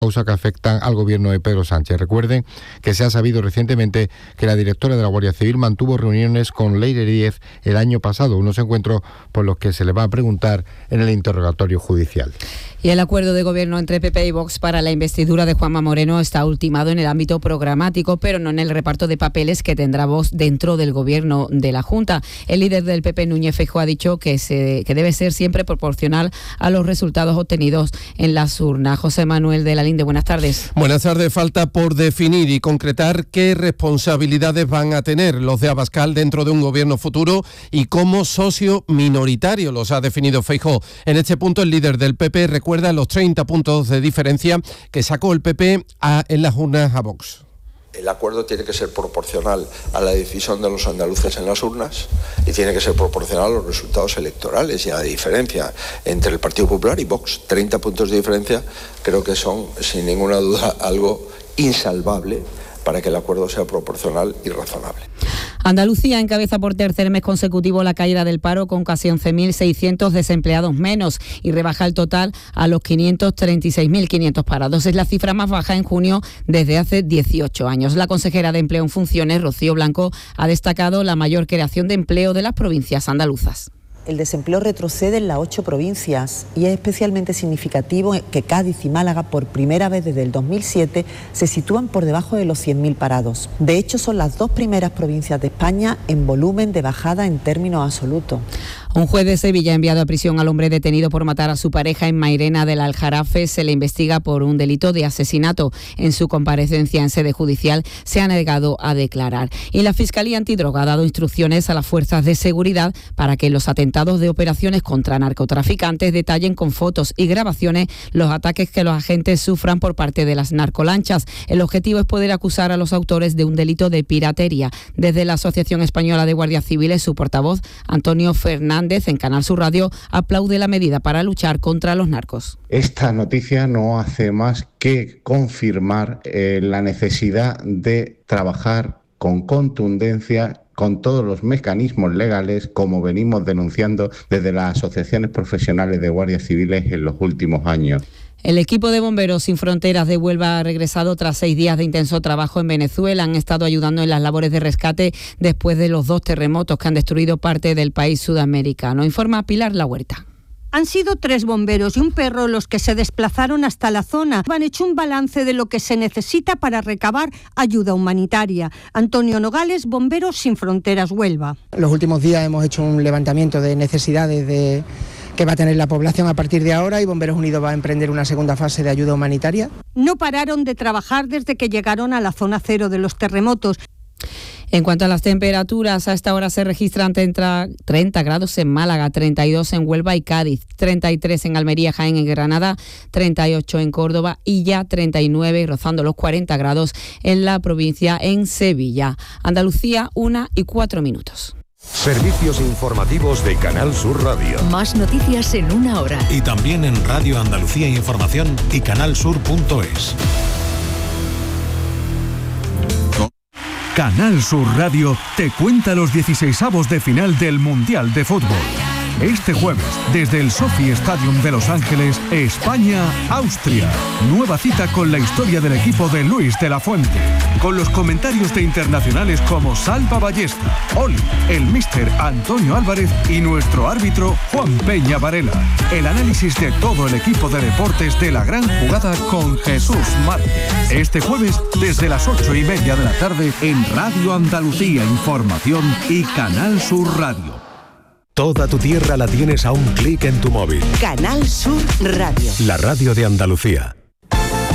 causa que afectan al gobierno de Pedro Sánchez. Recuerden que se ha sabido recientemente que la directora de la Guardia Civil mantuvo reuniones con Leire Díez el año pasado, unos encuentros por los que se le va a preguntar en el interrogatorio judicial. Y el acuerdo de gobierno entre PP y Vox para la investidura de Juanma Moreno está ultimado en el ámbito programático, pero no en el reparto de papeles que tendrá Vox dentro del gobierno de la Junta. El líder del PP, Núñez Feijóo, ha dicho que debe ser siempre proporcional a los resultados obtenidos en las urnas. José Manuel de la Linde, buenas tardes. Buenas tardes. Falta por definir y concretar qué responsabilidades van a tener los de Abascal dentro de un gobierno futuro y como socio minoritario los ha definido Feijóo. En este punto, el líder del PP recuerda los 30 puntos de diferencia que sacó el PP en las urnas a Vox. El acuerdo tiene que ser proporcional a la decisión de los andaluces en las urnas y tiene que ser proporcional a los resultados electorales y a la diferencia entre el Partido Popular y Vox. 30 puntos de diferencia creo que son, sin ninguna duda, algo insalvable para que el acuerdo sea proporcional y razonable. Andalucía encabeza por tercer mes consecutivo la caída del paro con casi 11.600 desempleados menos y rebaja el total a los 536.500 parados. Es la cifra más baja en junio desde hace 18 años. La consejera de Empleo en funciones, Rocío Blanco, ha destacado la mayor creación de empleo de las provincias andaluzas. El desempleo retrocede en las 8 provincias y es especialmente significativo que Cádiz y Málaga, por primera vez desde el 2007, se sitúan por debajo de los 100.000 parados. De hecho, son las 2 primeras provincias de España en volumen de bajada en términos absolutos. Un juez de Sevilla ha enviado a prisión al hombre detenido por matar a su pareja en Mairena del Aljarafe. Se le investiga por un delito de asesinato. En su comparecencia en sede judicial se ha negado a declarar. Y la Fiscalía Antidroga ha dado instrucciones a las fuerzas de seguridad para que los atentados de operaciones contra narcotraficantes detallen con fotos y grabaciones los ataques que los agentes sufran por parte de las narcolanchas. El objetivo es poder acusar a los autores de un delito de piratería. Desde la Asociación Española de Guardias Civiles, su portavoz, Antonio Fernández, en Canal Sur Radio, aplaude la medida para luchar contra los narcos. Esta noticia no hace más que confirmar la necesidad de trabajar con contundencia con todos los mecanismos legales, como venimos denunciando desde las asociaciones profesionales de guardias civiles en los últimos años. El equipo de Bomberos Sin Fronteras de Huelva ha regresado tras 6 días de intenso trabajo en Venezuela. Han estado ayudando en las labores de rescate después de los 2 terremotos que han destruido parte del país sudamericano. Informa Pilar La Huerta. Han sido 3 bomberos y un perro los que se desplazaron hasta la zona. Han hecho un balance de lo que se necesita para recabar ayuda humanitaria. Antonio Nogales, Bomberos Sin Fronteras Huelva. Los últimos días hemos hecho un levantamiento de necesidades que va a tener la población a partir de ahora y Bomberos Unidos va a emprender una segunda fase de ayuda humanitaria. No pararon de trabajar desde que llegaron a la zona cero de los terremotos. En cuanto a las temperaturas, a esta hora se registran 30 grados en Málaga, 32 en Huelva y Cádiz, 33 en Almería, Jaén y Granada, 38 en Córdoba y ya 39 rozando los 40 grados en la provincia en Sevilla. Andalucía, 1:04. Servicios informativos de Canal Sur Radio. Más noticias en 1 hora. Y también en Radio Andalucía Información y canalsur.es. Canal Sur Radio te cuenta los 16avos de final del Mundial de Fútbol. Este jueves, desde el Sophie Stadium de Los Ángeles, España-Austria. Nueva cita con la historia del equipo de Luis de la Fuente. Con los comentarios de internacionales como Salva Ballesta, Oli, el míster Antonio Álvarez y nuestro árbitro Juan Peña Varela. El análisis de todo el equipo de deportes de la gran jugada con Jesús Márquez. Este jueves, desde las 8:30 de la tarde, en Radio Andalucía Información y Canal Sur Radio. Toda tu tierra la tienes a un clic en tu móvil. Canal Sur Radio. La radio de Andalucía.